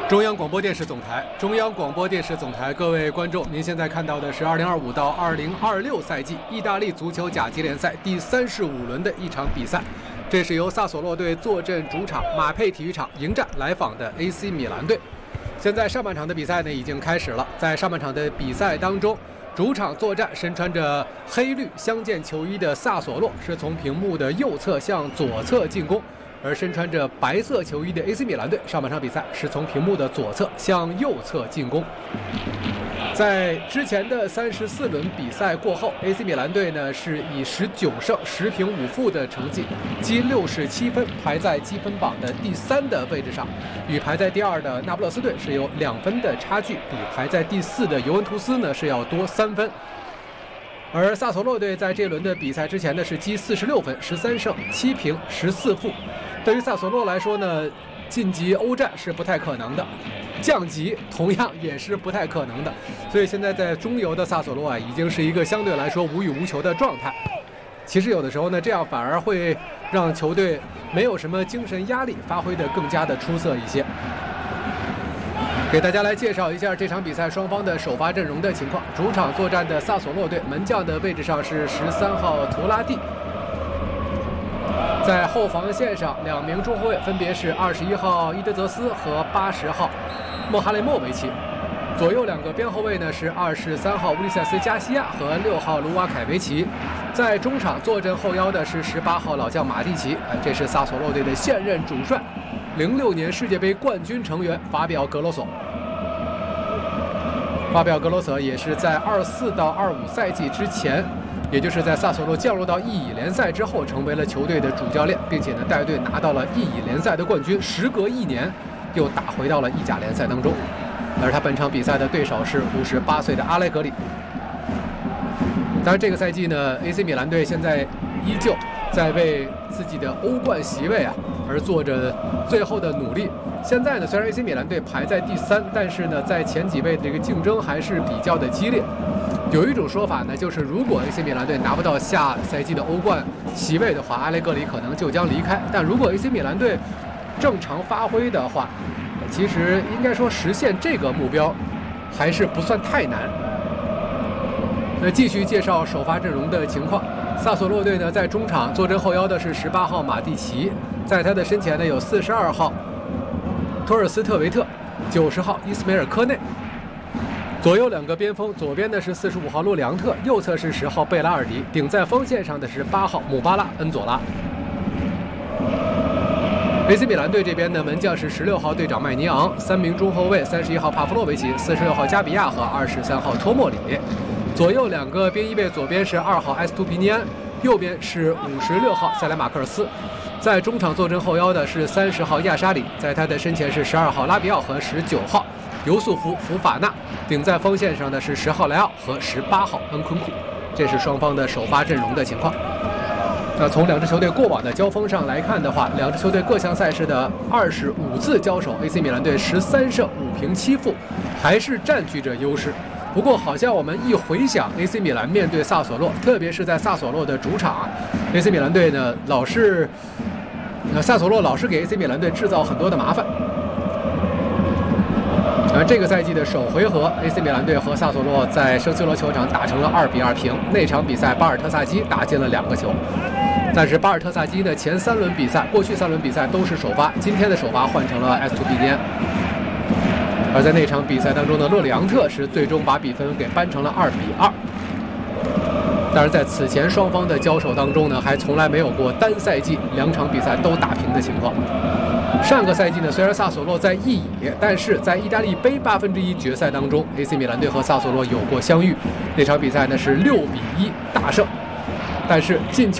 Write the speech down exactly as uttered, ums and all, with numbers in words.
中央广播电视总台，中央广播电视总台，各位观众，您现在看到的是二零二五到二零二六赛季意大利足球甲级联赛第三十五轮的一场比赛。这是由萨索洛队坐镇主场马佩体育场迎战来访的 A C 米兰队。现在上半场的比赛呢已经开始了，在上半场的比赛当中，主场作战身穿着黑绿相间球衣的萨索洛是从屏幕的右侧向左侧进攻。而身穿着白色球衣的 A C 米兰队，上半场比赛是从屏幕的左侧向右侧进攻。在之前的三十四轮比赛过后 ，A C 米兰队呢是以十九胜十平五负的成绩，积六十七分，排在积分榜的第三的位置上，与排在第二的那不勒斯队是有两分的差距，比排在第四的尤文图斯呢是要多三分。而萨索洛队在这轮的比赛之前呢是积四十六分，十三胜七平十四负。对于萨索洛来说呢，晋级欧战是不太可能的，降级同样也是不太可能的。所以现在在中游的萨索洛啊，已经是一个相对来说无欲无求的状态。其实有的时候呢，这样反而会让球队没有什么精神压力，发挥得更加的出色一些。给大家来介绍一下这场比赛双方的首发阵容的情况。主场作战的萨索洛队，门将的位置上是十三号图拉蒂。在后防线上，两名中后卫分别是二十一号伊德泽斯和八十号莫哈雷莫维奇。左右两个边后卫呢是二十三号乌利塞斯加西亚和六号卢瓦凯维奇。在中场坐镇后腰的是十八号老将马蒂奇，这是萨索洛队的现任主帅。零六年世界杯冠军成员法比奥格罗索，法比奥格罗索也是在二四到二五赛季之前，也就是在萨索洛降入到意乙联赛之后，成为了球队的主教练，并且呢带队拿到了意乙联赛的冠军。时隔一年，又打回到了意甲联赛当中。而他本场比赛的对手是五十八岁的阿莱格里。当然，这个赛季呢 ，A C 米兰队现在依旧在为自己的欧冠席位啊而做着最后的努力。现在呢，虽然 A C 米兰队排在第三，但是呢，在前几位的这个竞争还是比较的激烈。有一种说法呢，就是如果 A C 米兰队拿不到下赛季的欧冠席位的话，阿莱格里可能就将离开。但如果 A C 米兰队正常发挥的话，其实应该说实现这个目标还是不算太难。那继续介绍首发阵容的情况。萨索洛队呢，在中场坐镇后腰的是十八号马蒂奇，在他的身前呢有四十二号托尔斯特维特，九十号伊斯梅尔科内。左右两个边锋，左边的是四十五号洛里昂特，右侧是十号贝拉尔迪，顶在锋线上的是八号姆巴拉恩佐拉。A C 米兰队这边的门将是十六号队长麦尼昂，三名中后卫，三十一号帕夫洛维奇，四十六号加比亚和二十三号托莫里。左右两个边翼位，左边是二号埃斯图皮尼安，右边是五十六号塞莱马克尔斯。在中场坐镇后腰的是三十号亚沙里，在他的身前是十二号拉比奥和十九号尤素福福法纳，顶在锋线上的是十号莱奥和十八号恩昆库。这是双方的首发阵容的情况。那从两支球队过往的交锋上来看的话，两支球队各项赛事的二十五次交手 ，A C 米兰队十三胜五平七负，还是占据着优势。不过，好像我们一回想 A C 米兰面对萨索洛，特别是在萨索洛的主场啊 ，A C 米兰队呢老是，呃，萨索洛老是给 A C 米兰队制造很多的麻烦。而这个赛季的首回合 ，A C 米兰队和萨索洛在圣西罗球场打成了二比二平。那场比赛，巴尔特萨基打进了两个球。但是巴尔特萨基呢，前三轮比赛，过去三轮比赛都是首发，今天的首发换成了埃斯图比尼安。而在那场比赛当中呢，洛里昂特是最终把比分给扳成了二比二。但是在此前双方的交手当中呢，还从来没有过单赛季两场比赛都打平的情况。上个赛季呢，虽然萨索洛在意乙，但是在意大利杯八分之一决赛当中 ，A C 米兰队和萨索洛有过相遇，那场比赛呢是六比一大胜，但是进球